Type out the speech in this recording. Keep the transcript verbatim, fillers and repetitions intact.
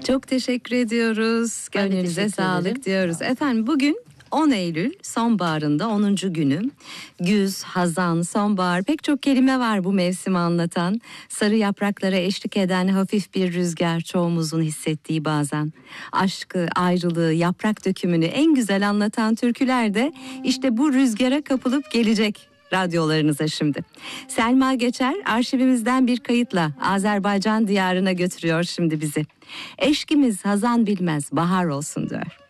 Çok teşekkür ediyoruz. Gönlünüze teşekkür sağlık ederim. diyoruz. Efendim bugün on Eylül sonbaharında onuncu günü. Güz, hazan, sonbahar pek çok kelime var bu mevsimi anlatan. Sarı yapraklara eşlik eden hafif bir rüzgar çoğumuzun hissettiği bazen. Aşkı, ayrılığı, yaprak dökümünü en güzel anlatan türküler de işte bu rüzgara kapılıp gelecek radyolarınıza şimdi. Selma Geçer arşivimizden bir kayıtla Azerbaycan diyarına götürüyor şimdi bizi. Eşkimiz hazan bilmez bahar olsun diyor.